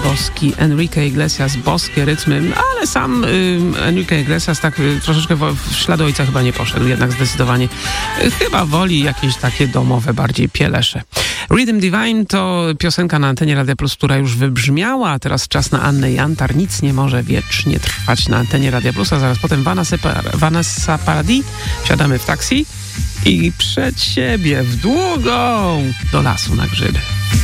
boski Enrique Iglesias, boskie rytmy, ale sam Enrique Iglesias tak troszeczkę w ślady ojca chyba nie poszedł, jednak zdecydowanie chyba woli jakieś takie domowe bardziej pielesze. Rhythm Divine to piosenka na antenie Radia Plus, która już wybrzmiała, a teraz czas na Annę Jantar. Nic nie może wiecznie trwać na antenie Radia Plus, a zaraz potem Vanessa Paradis. Siadamy w taksi i przed siebie w długą do lasu na grzyby.